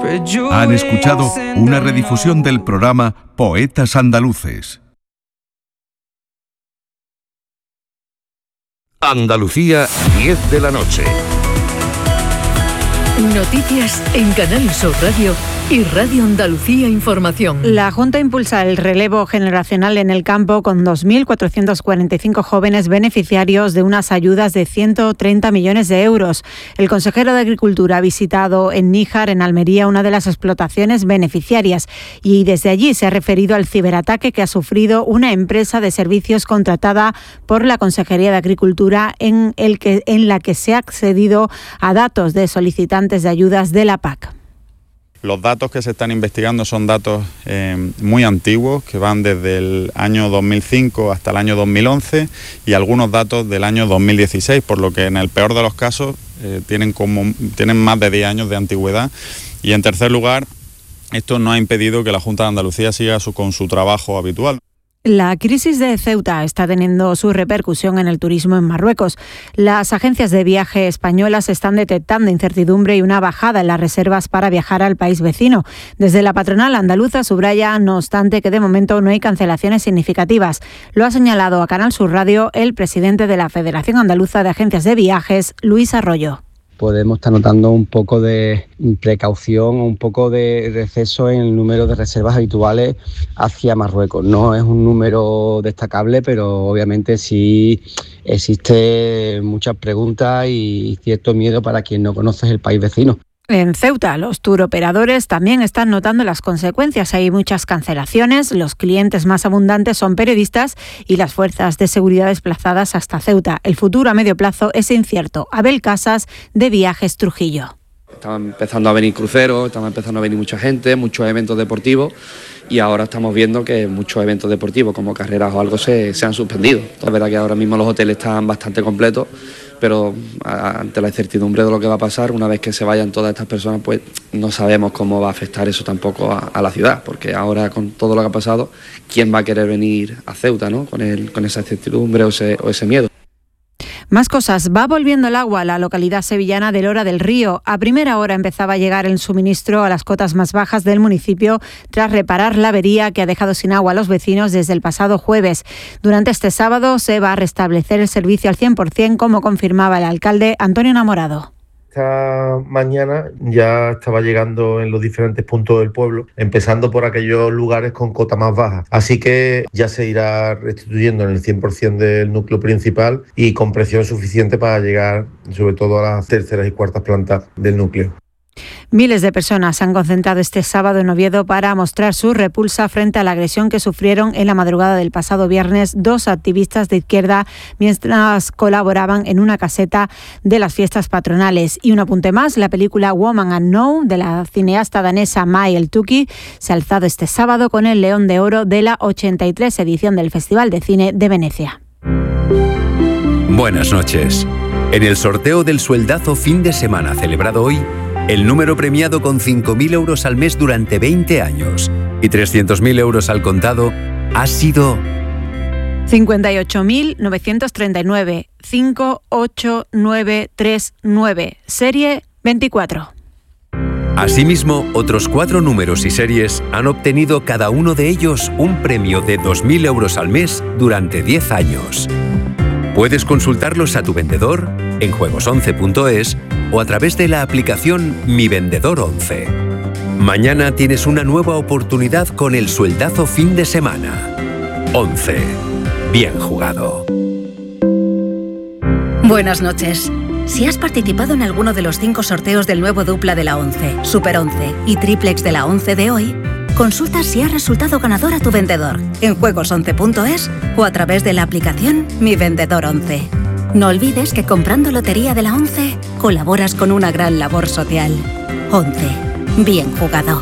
Han escuchado una redifusión del programa Poetas Andaluces. Andalucía, 10 de la noche. Noticias en Canal Sur Radio y Radio Andalucía Información. La Junta impulsa el relevo generacional en el campo con 2.445 jóvenes beneficiarios de unas ayudas de 130 millones de euros. El consejero de Agricultura ha visitado en Níjar, en Almería, una de las explotaciones beneficiarias y desde allí se ha referido al ciberataque que ha sufrido una empresa de servicios contratada por la Consejería de Agricultura en la que se ha accedido a datos de solicitantes de ayudas de la PAC. Los datos que se están investigando son datos muy antiguos, que van desde el año 2005 hasta el año 2011 y algunos datos del año 2016, por lo que en el peor de los casos tienen más de 10 años de antigüedad. Y en tercer lugar, esto no ha impedido que la Junta de Andalucía siga con su trabajo habitual. La crisis de Ceuta está teniendo su repercusión en el turismo en Marruecos. Las agencias de viaje españolas están detectando incertidumbre y una bajada en las reservas para viajar al país vecino. Desde la patronal andaluza subraya, no obstante, que de momento no hay cancelaciones significativas. Lo ha señalado a Canal Sur Radio el presidente de la Federación Andaluza de Agencias de Viajes, Luis Arroyo. Podemos estar notando un poco de precaución, un poco de receso en el número de reservas habituales hacia Marruecos. No es un número destacable, pero obviamente sí existe muchas preguntas y cierto miedo para quien no conoce el país vecino. En Ceuta, los turoperadores también están notando las consecuencias. Hay muchas cancelaciones, los clientes más abundantes son periodistas y las fuerzas de seguridad desplazadas hasta Ceuta. El futuro a medio plazo es incierto. Abel Casas, de Viajes Trujillo. Estaban empezando a venir cruceros, estaban empezando a venir mucha gente, muchos eventos deportivos y ahora estamos viendo que muchos eventos deportivos como carreras o algo se han suspendido. Es verdad que ahora mismo los hoteles están bastante completos, pero ante la incertidumbre de lo que va a pasar, una vez que se vayan todas estas personas, pues no sabemos cómo va a afectar eso tampoco a la ciudad, porque ahora con todo lo que ha pasado, ¿quién va a querer venir a Ceuta, ¿no? con esa incertidumbre o ese miedo? Más cosas. Va volviendo el agua a la localidad sevillana de Lora del Río. A primera hora empezaba a llegar el suministro a las cotas más bajas del municipio tras reparar la avería que ha dejado sin agua a los vecinos desde el pasado jueves. Durante este sábado se va a restablecer el servicio al 100%, como confirmaba el alcalde Antonio Enamorado. Esta mañana ya estaba llegando en los diferentes puntos del pueblo, empezando por aquellos lugares con cota más baja. Así que ya se irá restituyendo en el 100% del núcleo principal y con presión suficiente para llegar sobre todo a las terceras y cuartas plantas del núcleo. Miles de personas se han concentrado este sábado en Oviedo para mostrar su repulsa frente a la agresión que sufrieron en la madrugada del pasado viernes dos activistas de izquierda mientras colaboraban en una caseta de las fiestas patronales. Y un apunte más, la película Woman Unknown de la cineasta danesa Mai El-Tuki se ha alzado este sábado con el León de Oro de la 83 edición del Festival de Cine de Venecia. Buenas noches. En el sorteo del sueldazo fin de semana celebrado hoy, el número premiado con 5.000 euros al mes durante 20 años y 300.000 euros al contado ha sido 58.939, 58939, serie 24. Asimismo, otros 4 números y series han obtenido cada uno de ellos un premio de 2.000 euros al mes durante 10 años. Puedes consultarlos a tu vendedor en juegos11.es o a través de la aplicación Mi Vendedor 11. Mañana tienes una nueva oportunidad con el sueldazo fin de semana. 11. Bien jugado. Buenas noches. Si has participado en alguno de los 5 sorteos del nuevo dupla de la 11, Super 11 y triplex de la 11 de hoy, consulta si ha resultado ganador a tu vendedor en juegos11.es o a través de la aplicación Mi Vendedor 11. No olvides que comprando Lotería de la 11 colaboras con una gran labor social. 11. Bien jugado.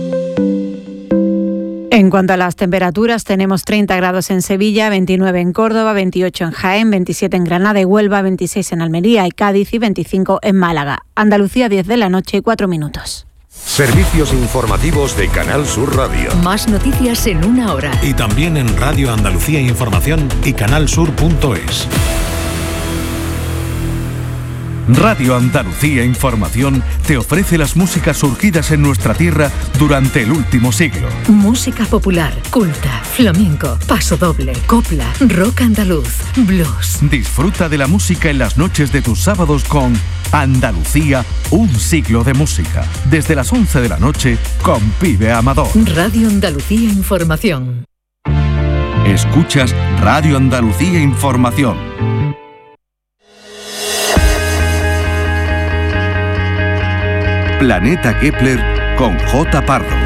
En cuanto a las temperaturas, tenemos 30 grados en Sevilla, 29 en Córdoba, 28 en Jaén, 27 en Granada y Huelva, 26 en Almería y Cádiz y 25 en Málaga. Andalucía, 10 de la noche y 4 minutos. Servicios informativos de Canal Sur Radio. Más noticias en una hora. Y también en Radio Andalucía Información y canalsur.es. Radio Andalucía Información te ofrece las músicas surgidas en nuestra tierra durante el último siglo. Música popular, culta, flamenco, pasodoble, copla, rock andaluz, blues. Disfruta de la música en las noches de tus sábados con Andalucía, un siglo de música. Desde las 11 de la noche con Pibe Amador. Radio Andalucía Información. Escuchas Radio Andalucía Información. Planeta Kepler con J. Pardo.